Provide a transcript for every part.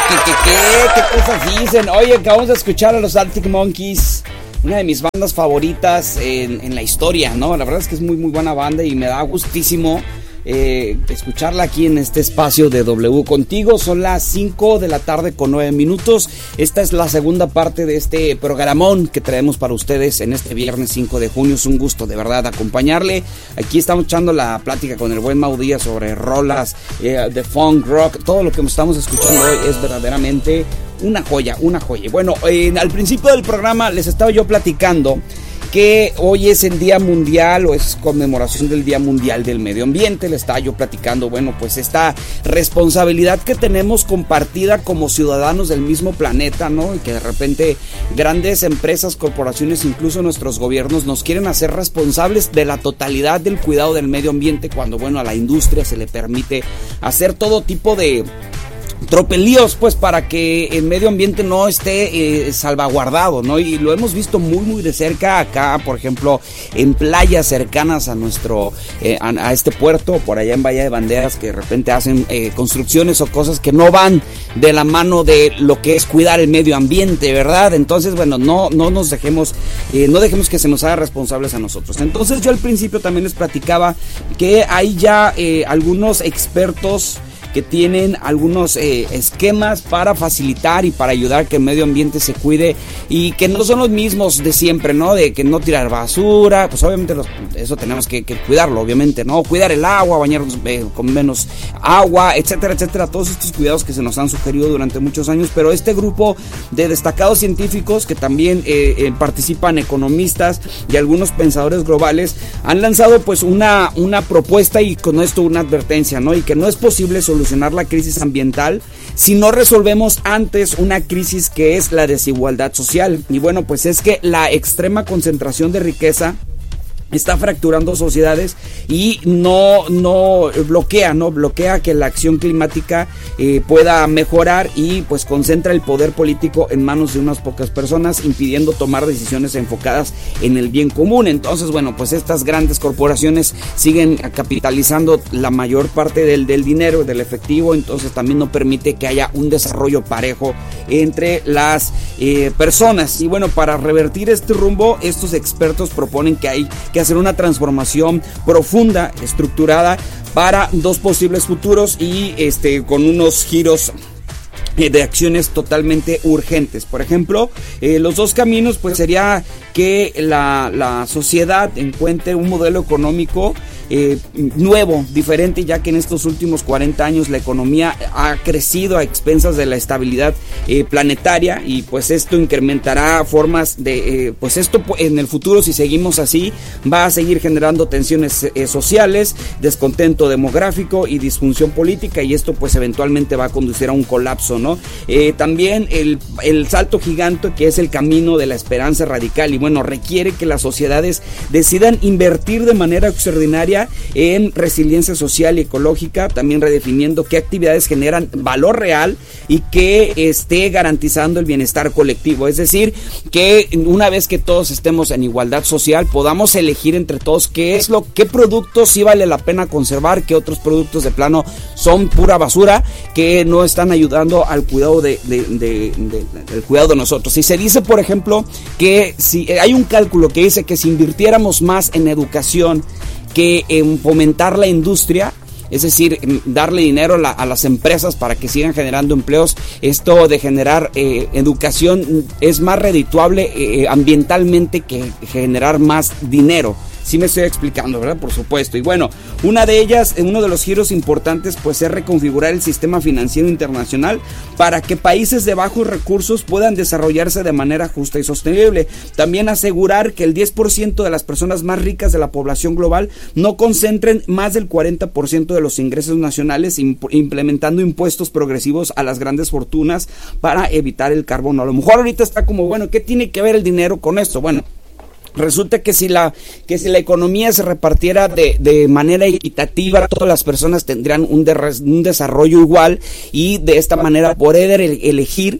¿Qué cosas dicen? Oye, acabamos de escuchar a los Arctic Monkeys, una de mis bandas favoritas en la historia, ¿no? La verdad es que es muy buena banda y me da gustísimo escucharla aquí en este espacio de W Contigo. Son las 5 de la tarde con 9 minutos. Esta es la segunda parte de este programón que traemos para ustedes en este viernes 5 de junio. Es un gusto de verdad acompañarle. Aquí estamos echando la plática con el buen Mau Díaz sobre rolas, de funk, rock. Todo lo que estamos escuchando hoy es verdaderamente una joya. Bueno, al principio del programa les estaba yo platicando que hoy es el Día Mundial o es conmemoración del Día Mundial del Medio Ambiente. Le estaba yo platicando, bueno, pues esta responsabilidad que tenemos compartida como ciudadanos del mismo planeta, ¿no? Y que de repente grandes empresas, corporaciones, incluso nuestros gobiernos nos quieren hacer responsables de la totalidad del cuidado del medio ambiente, cuando, bueno, a la industria se le permite hacer todo tipo de tropelíos, pues, para que el medio ambiente no esté salvaguardado, ¿no? Y lo hemos visto muy de cerca acá, por ejemplo, en playas cercanas a nuestro, a este puerto, por allá en Bahía de Banderas, que de repente hacen construcciones o cosas que no van de la mano de lo que es cuidar el medio ambiente, ¿verdad? Entonces, bueno, no nos dejemos, no dejemos que se nos haga responsables a nosotros. Entonces, yo al principio también les platicaba que hay ya algunos expertos que tienen algunos esquemas para facilitar y para ayudar a que el medio ambiente se cuide, y que no son los mismos de siempre, ¿no? De que no tirar basura, pues obviamente eso tenemos que cuidarlo, obviamente, ¿no? Cuidar el agua, bañarnos con menos agua, etcétera, todos estos cuidados que se nos han sugerido durante muchos años. Pero este grupo de destacados científicos, que también participan economistas y algunos pensadores globales, han lanzado pues una propuesta, y con esto una advertencia, ¿no? Y que no es posible solucionar la crisis ambiental si no resolvemos antes una crisis que es la desigualdad social. Y bueno, pues es que la extrema concentración de riqueza está fracturando sociedades y no bloquea que la acción climática pueda mejorar, y pues concentra el poder político en manos de unas pocas personas, impidiendo tomar decisiones enfocadas en el bien común. Entonces, bueno, pues estas grandes corporaciones siguen capitalizando la mayor parte del dinero, del efectivo. Entonces también no permite que haya un desarrollo parejo entre las personas. Y bueno, para revertir este rumbo, estos expertos proponen que hay que hacer una transformación profunda, estructurada, para dos posibles futuros, y con unos giros de acciones totalmente urgentes. Por ejemplo, los dos caminos pues sería que la sociedad encuentre un modelo económico nuevo, diferente, ya que en estos últimos 40 años la economía ha crecido a expensas de la estabilidad planetaria, y pues esto incrementará formas de, pues esto en el futuro, si seguimos así, va a seguir generando tensiones sociales, descontento demográfico y disfunción política, y esto pues eventualmente va a conducir a un colapso, ¿no? También el salto gigante, que es el camino de la esperanza radical, y bueno, requiere que las sociedades decidan invertir de manera extraordinaria en resiliencia social y ecológica, también redefiniendo qué actividades generan valor real y que esté garantizando el bienestar colectivo. Es decir, que una vez que todos estemos en igualdad social, podamos elegir entre todos qué productos sí vale la pena conservar, qué otros productos de plano son pura basura, que no están ayudando al cuidado del cuidado de nosotros. Y se dice, por ejemplo, que si hay un cálculo que dice que si invirtiéramos más en educación que en fomentar la industria, es decir, darle dinero a las empresas para que sigan generando empleos, esto de generar educación es más redituable ambientalmente que generar más dinero. Sí me estoy explicando, ¿verdad? Por supuesto. Y bueno, uno de los giros importantes pues es reconfigurar el sistema financiero internacional para que países de bajos recursos puedan desarrollarse de manera justa y sostenible. También asegurar que el 10% de las personas más ricas de la población global no concentren más del 40% de los ingresos nacionales, implementando impuestos progresivos a las grandes fortunas para evitar el carbono. A lo mejor ahorita está como, bueno, ¿qué tiene que ver el dinero con esto? Bueno, resulta que si la economía se repartiera de manera equitativa, todas las personas tendrían un desarrollo igual, y de esta manera poder elegir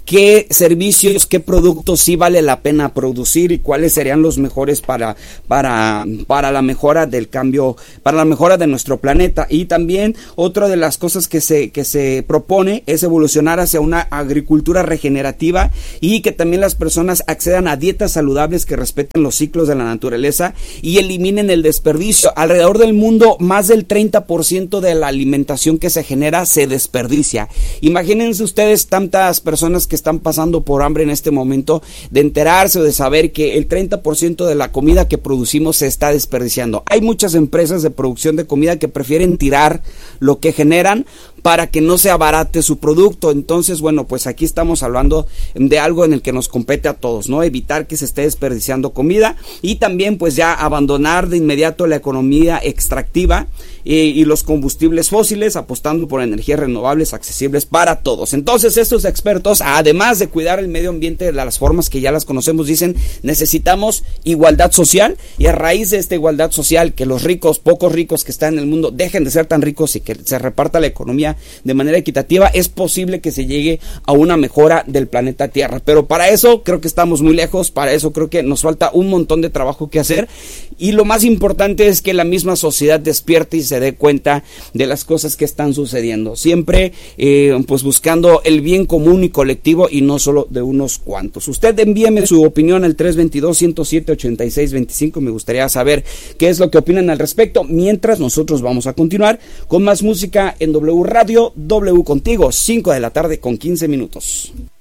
qué servicios, qué productos sí vale la pena producir y cuáles serían los mejores para la mejora del cambio, para la mejora de nuestro planeta. Y también otra de las cosas que se propone es evolucionar hacia una agricultura regenerativa y que también las personas accedan a dietas saludables que respeten los ciclos de la naturaleza y eliminen el desperdicio. Alrededor del mundo, más del 30% de la alimentación que se genera se desperdicia. Imagínense ustedes tantas personas que están pasando por hambre en este momento, de enterarse o de saber que el 30% de la comida que producimos se está desperdiciando. Hay muchas empresas de producción de comida que prefieren tirar lo que generan para que no se abarate su producto. Entonces, bueno, pues aquí estamos hablando de algo en el que nos compete a todos, ¿no? Evitar que se esté desperdiciando comida y también pues ya abandonar de inmediato la economía extractiva y los combustibles fósiles, apostando por energías renovables accesibles para todos. Entonces, estos expertos, además de cuidar el medio ambiente de las formas que ya las conocemos, dicen, necesitamos igualdad social, y a raíz de esta igualdad social, que los ricos, pocos ricos que están en el mundo, dejen de ser tan ricos y que se reparta la economía de manera equitativa, es posible que se llegue a una mejora del planeta Tierra. Pero para eso creo que estamos muy lejos, para eso creo que nos falta un montón de trabajo que hacer, y lo más importante es que la misma sociedad despierte y se dé cuenta de las cosas que están sucediendo, siempre pues buscando el bien común y colectivo y no solo de unos cuantos. Usted envíeme su opinión al 322-107-8625, me gustaría saber qué es lo que opinan al respecto, mientras nosotros vamos a continuar con más música en W Radio, W contigo, 5 de la tarde con 15 minutos.